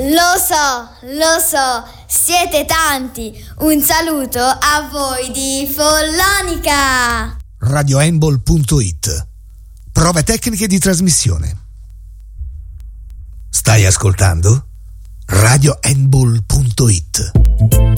Lo so, siete tanti. Un saluto a voi di Follonica. radiohandball.it. Prove tecniche di trasmissione. Stai ascoltando? radiohandball.it.